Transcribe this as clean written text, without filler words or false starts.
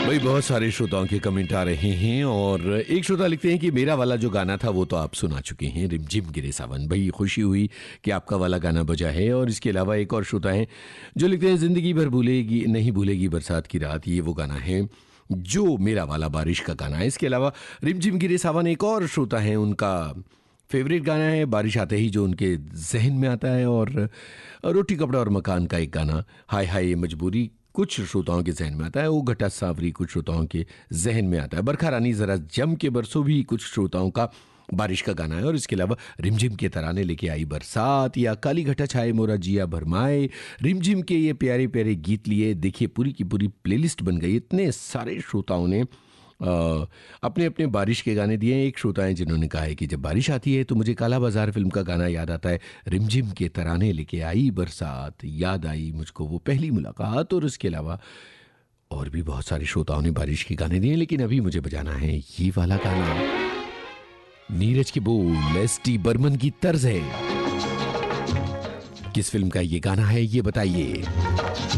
भाई बहुत सारे श्रोताओं के कमेंट आ रहे हैं और एक श्रोता लिखते हैं कि मेरा वाला जो गाना था वो तो आप सुना चुके हैं, रिमझिम गिरे सावन। भाई खुशी हुई कि आपका वाला गाना बजा है। और इसके अलावा एक और श्रोता हैं जो लिखते हैं जिंदगी भर भूलेगी नहीं भूलेगी बरसात की रात, ये वो गाना है जो मेरा वाला बारिश का गाना है। इसके अलावा रिमझिम गिरे सावन एक और श्रोता है, उनका फेवरेट गाना है बारिश आते ही जो उनके जहन में आता है। और रोटी कपड़ा और मकान का एक गाना हाय हाय ये मजबूरी कुछ श्रोताओं के जहन में आता है। वो घटा सावरी कुछ श्रोताओं के जहन में आता है। बरखा रानी जरा जम के बरसों भी कुछ श्रोताओं का बारिश का गाना है। और इसके अलावा रिमझिम के तराने लेके आई बरसात या काली घटा छाए मोरा जिया भरमाए, रिमझिम के ये प्यारे प्यारे गीत लिए देखिए पूरी की पूरी प्लेलिस्ट बन गई। इतने सारे श्रोताओं ने अपने अपने बारिश के गाने दिए हैं। एक श्रोता हैं जिन्होंने कहा है कि जब बारिश आती है तो मुझे काला बाजार फिल्म का गाना याद आता है, रिमझिम के तराने लेके आई बरसात, याद आई मुझको वो पहली मुलाकात। और इसके अलावा और भी बहुत सारे श्रोताओं ने बारिश के गाने दिए, लेकिन अभी मुझे बजाना है ये वाला गाना। नीरज के बोल एस.डी. बर्मन की तर्ज है। किस फिल्म का ये गाना है ये बताइए।